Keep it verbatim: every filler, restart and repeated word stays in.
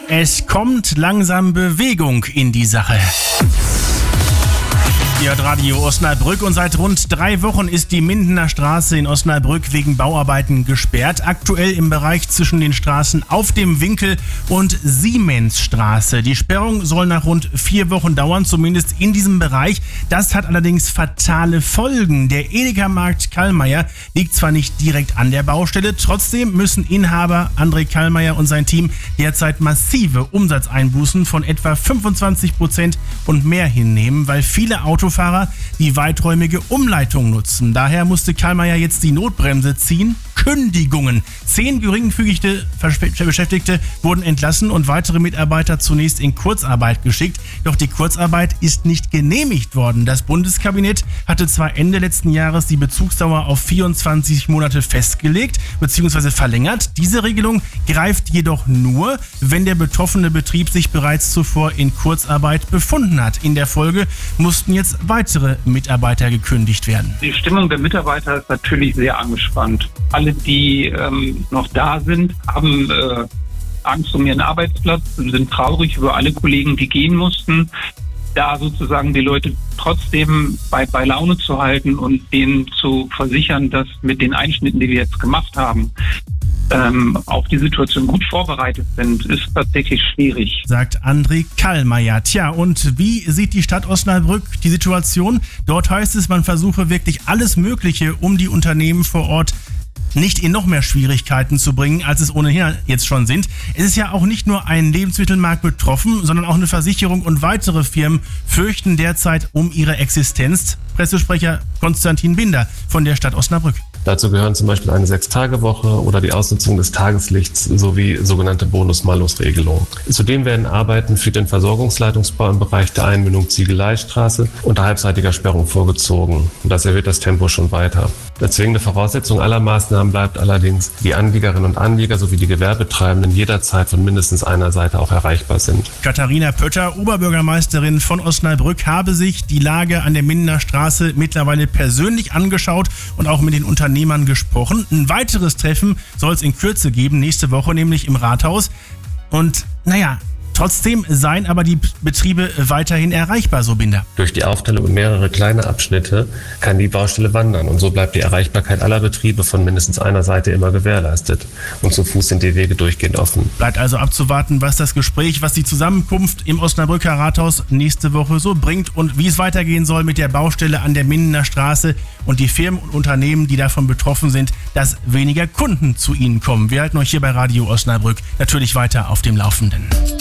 Es kommt langsam Bewegung in die Sache. Ihr hört Radio Osnabrück und seit rund drei Wochen ist die Mindener Straße in Osnabrück wegen Bauarbeiten gesperrt. Aktuell im Bereich zwischen den Straßen Auf dem Winkel und Siemensstraße. Die Sperrung soll nach rund vier Wochen dauern, zumindest in diesem Bereich. Das hat allerdings fatale Folgen. Der Edeka-Markt Kallmayr liegt zwar nicht direkt an der Baustelle, trotzdem müssen Inhaber André Kallmayr und sein Team derzeit massive Umsatzeinbußen von etwa fünfundzwanzig Prozent und mehr hinnehmen, weil viele Autofahrer die weiträumige Umleitung nutzen. Daher musste Kallmayr jetzt die Notbremse ziehen. Kündigungen. Zehn geringfügige Beschäftigte wurden entlassen und weitere Mitarbeiter zunächst in Kurzarbeit geschickt. Doch die Kurzarbeit ist nicht genehmigt worden. Das Bundeskabinett hatte zwar Ende letzten Jahres die Bezugsdauer auf vierundzwanzig Monate festgelegt bzw. verlängert. Diese Regelung greift jedoch nur, wenn der betroffene Betrieb sich bereits zuvor in Kurzarbeit befunden hat. In der Folge mussten jetzt weitere Mitarbeiter gekündigt werden. Die Stimmung der Mitarbeiter ist natürlich sehr angespannt. Alle, die ähm, noch da sind, haben äh, Angst um ihren Arbeitsplatz, sind traurig über alle Kollegen, die gehen mussten. Da sozusagen die Leute trotzdem bei, bei Laune zu halten und denen zu versichern, dass mit den Einschnitten, die wir jetzt gemacht haben, ähm, auf die Situation gut vorbereitet sind, ist tatsächlich schwierig. Sagt André Kallmayr. Tja, und wie sieht die Stadt Osnabrück die Situation? Dort heißt es, man versuche wirklich alles Mögliche, um die Unternehmen vor Ort nicht in noch mehr Schwierigkeiten zu bringen, als es ohnehin jetzt schon sind. Es ist ja auch nicht nur ein Lebensmittelmarkt betroffen, sondern auch eine Versicherung und weitere Firmen fürchten derzeit um ihre Existenz. Pressesprecher Konstantin Binder von der Stadt Osnabrück. Dazu gehören zum Beispiel eine Sechs-Tage-Woche oder die Ausnutzung des Tageslichts sowie sogenannte Bonus-Malus-Regelungen. Zudem werden Arbeiten für den Versorgungsleitungsbau im Bereich der Einmündung Ziegeleistraße unter halbseitiger Sperrung vorgezogen. Und das erhöht das Tempo schon weiter. Eine zwingende Voraussetzung aller Maßnahmen bleibt allerdings, die Anliegerinnen und Anlieger sowie die Gewerbetreibenden jederzeit von mindestens einer Seite auch erreichbar sind. Katharina Pötter, Oberbürgermeisterin von Osnabrück, habe sich die Lage an der Mindener Straße mittlerweile persönlich angeschaut und auch mit den Unternehmern gesprochen. Ein weiteres Treffen soll es in Kürze geben, nächste Woche nämlich im Rathaus. Und naja, trotzdem seien aber die Betriebe weiterhin erreichbar, so Binder. Durch die Aufteilung in mehrere kleine Abschnitte kann die Baustelle wandern und so bleibt die Erreichbarkeit aller Betriebe von mindestens einer Seite immer gewährleistet. Und zu Fuß sind die Wege durchgehend offen. Bleibt also abzuwarten, was das Gespräch, was die Zusammenkunft im Osnabrücker Rathaus nächste Woche so bringt und wie es weitergehen soll mit der Baustelle an der Mindener Straße und die Firmen und Unternehmen, die davon betroffen sind, dass weniger Kunden zu ihnen kommen. Wir halten euch hier bei Radio Osnabrück natürlich weiter auf dem Laufenden.